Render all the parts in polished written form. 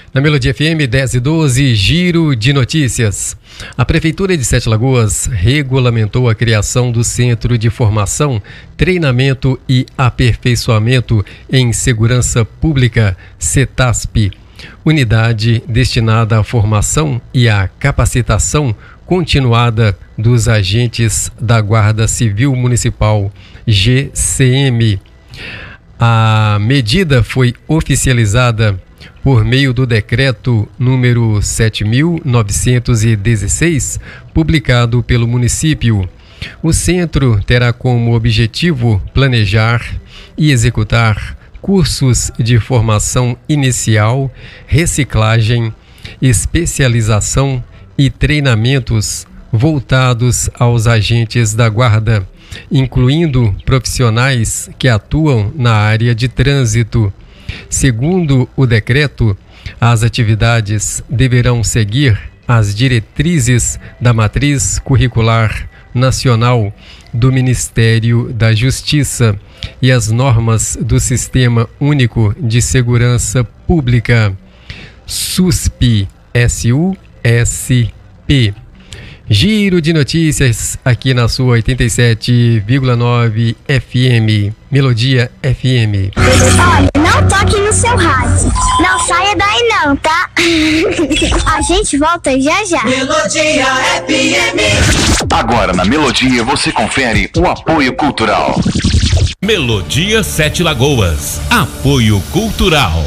Na Melodia FM 10:12, Giro de Notícias. A Prefeitura de Sete Lagoas regulamentou a criação do Centro de Formação, Treinamento e Aperfeiçoamento em Segurança Pública, CETASP, unidade destinada à formação e à capacitação continuada dos agentes da Guarda Civil Municipal, GCM. A medida foi oficializada por meio do decreto número 7.916, publicado pelo município. O centro terá como objetivo planejar e executar cursos de formação inicial, reciclagem, especialização e treinamentos voltados aos agentes da guarda, incluindo profissionais que atuam na área de trânsito. Segundo o decreto, as atividades deverão seguir as diretrizes da Matriz Curricular Nacional do Ministério da Justiça e as normas do Sistema Único de Segurança Pública, SUSP, SUSP. Giro de notícias aqui na sua 87,9 FM, Melodia FM. Olha, não toque no seu rádio. Não saia daí não, tá? A gente volta já já. Melodia FM. Agora na Melodia você confere o apoio cultural. Melodia Sete Lagoas. Apoio cultural.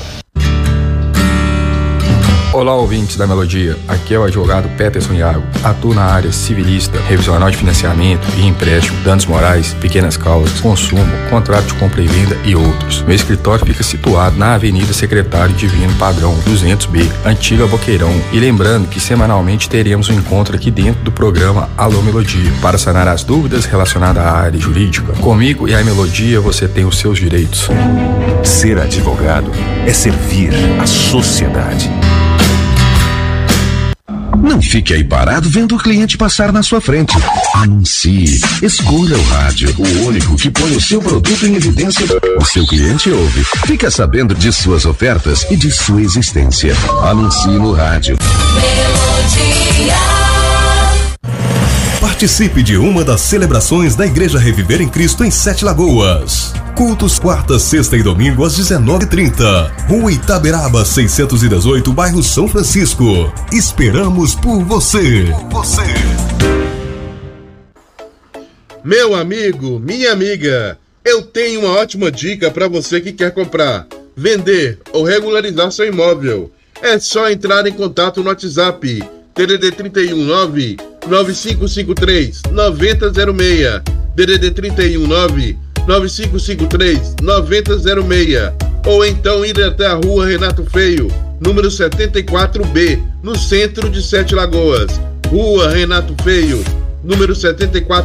Olá, ouvintes da Melodia, aqui é o advogado Peterson Iago. Atuo na área civilista, revisional de financiamento e empréstimo, danos morais, pequenas causas, consumo, contrato de compra e venda e outros. Meu escritório fica situado na Avenida Secretário Divino Padrão 200B, Antiga Boqueirão. E lembrando que semanalmente teremos um encontro aqui dentro do programa Alô Melodia, para sanar as dúvidas relacionadas à área jurídica. Comigo e a Melodia você tem os seus direitos. Ser advogado é servir a sociedade. Não fique aí parado vendo o cliente passar na sua frente. Anuncie. Escolha o rádio, o único que põe o seu produto em evidência. O seu cliente ouve. Fica sabendo de suas ofertas e de sua existência. Anuncie no rádio. Participe de uma das celebrações da Igreja Reviver em Cristo em Sete Lagoas. Cultos quarta, sexta e domingo às 19h30. Rua Itaberaba 618, bairro São Francisco. Esperamos por você. Meu amigo, minha amiga, eu tenho uma ótima dica para você que quer comprar, vender ou regularizar seu imóvel. É só entrar em contato no WhatsApp DDD 319 9553 9006, DDD 319 9553 9006, ou então ir até a Rua Renato Feio, número 74B, no centro de Sete Lagoas. Rua Renato Feio, número 74